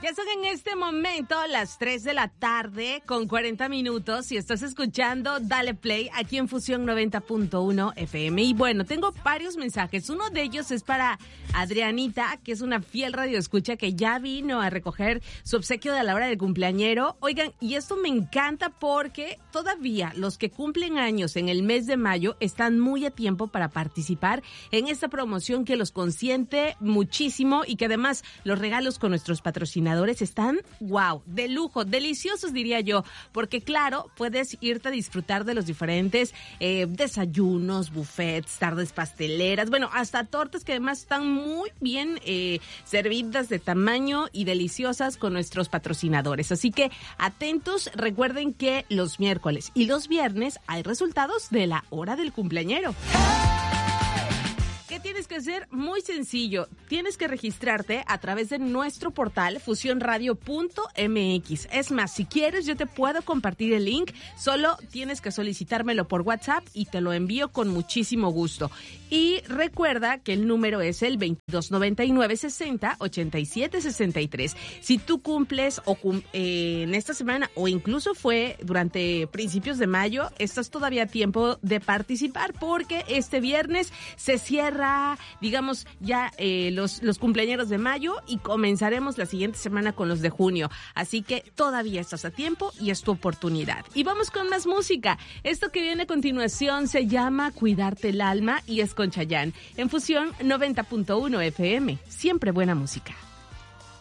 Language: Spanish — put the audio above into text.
Ya son en este momento las 3 de la tarde con 40 minutos y estás escuchando Dale Play aquí en Fusión 90.1 FM. Y bueno, tengo varios mensajes. Uno de ellos es para Adrianita, que es una fiel radioescucha que ya vino a recoger su obsequio de la hora del cumpleañero. Oigan, y esto me encanta porque todavía los que cumplen años en el mes de mayo están muy a tiempo para participar en esta promoción que los consiente muchísimo y que además los regalos con nuestros patrocinadores están, wow, de lujo, deliciosos diría yo, porque claro, puedes irte a disfrutar de los diferentes desayunos, buffets, tardes pasteleras, bueno, hasta tortas que además están muy bien servidas de tamaño y deliciosas con nuestros patrocinadores. Así que atentos, recuerden que los miércoles y los viernes hay resultados de la hora del cumpleañero. ¿Qué tienes que hacer? Muy sencillo. Tienes que registrarte a través de nuestro portal fusionradio.mx. Es más, si quieres, yo te puedo compartir el link. Solo tienes que solicitármelo por WhatsApp y te lo envío con muchísimo gusto. Y recuerda que el número es el 2299-60-8763. Si tú cumples en esta semana o incluso fue durante principios de mayo, estás todavía a tiempo de participar porque este viernes se cierra, digamos, ya los cumpleañeros de mayo y comenzaremos la siguiente semana con los de junio. Así que todavía estás a tiempo y es tu oportunidad. Y vamos con más música. Esto que viene a continuación se llama Cuidarte el Alma y es con Chayanne. En Fusión 90.1 FM. Siempre buena música.